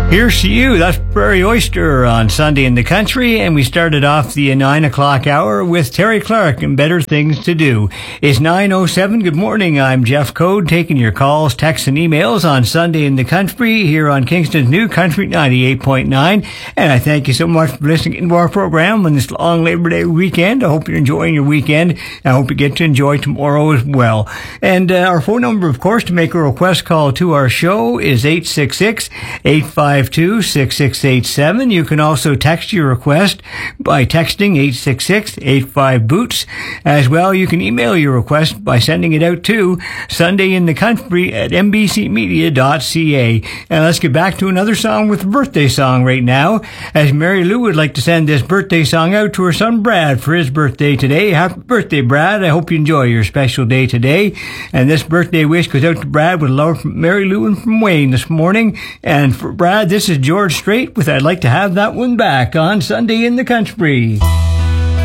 Here's to you. That's Prairie Oyster on Sunday in the Country, and we started off the 9 o'clock hour with Terry Clark and Better Things to Do. It's 9:07. Good morning. I'm Jeff Code, taking your calls, texts, and emails on Sunday in the Country here on Kingston's New Country 98.9. And I thank you so much for listening to our program on this long Labor Day weekend. I hope you're enjoying your weekend. I hope you get to enjoy tomorrow as well. And our phone number, of course, to make a request call to our show is 866-852-6687. You can also text your request by texting 866-85-BOOTS. As well, you can email your request by sending it out to sundayinthecountry@mbcmedia.ca. And let's get back to another song with a birthday song right now, as Mary Lou would like to send this birthday song out to her son Brad for his birthday today. Happy birthday, Brad. I hope you enjoy your special day today. And this birthday wish goes out to Brad with love from Mary Lou and from Wayne this morning. And for Brad, this is George Strait with I'd Like to Have That One Back on Sunday in the Country.